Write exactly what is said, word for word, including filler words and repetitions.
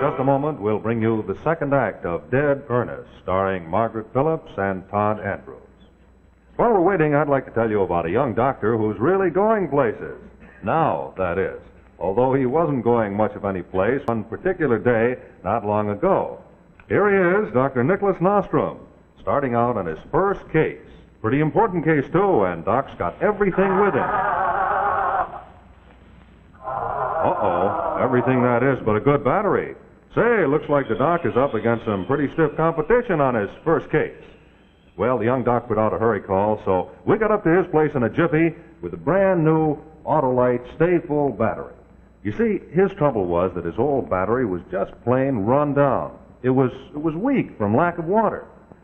just a moment, we'll bring you the second act of Dead Earnest, starring Margaret Phillips and Todd Andrews. While we're waiting, I'd like to tell you about a young doctor who's really going places. Now, that is. Although he wasn't going much of any place one particular day not long ago. Here he is, Doctor Nicholas Nostrom, starting out on his first case. Pretty important case, too, and Doc's got everything with him. Uh-oh, everything that is but a good battery. Say, looks like the Doc is up against some pretty stiff competition on his first case. Well, the young Doc put out a hurry call, so we got up to his place in a jiffy with a brand new Autolite Stay Full battery. You see, his trouble was that his old battery was just plain run down. It was, it was weak from lack of water.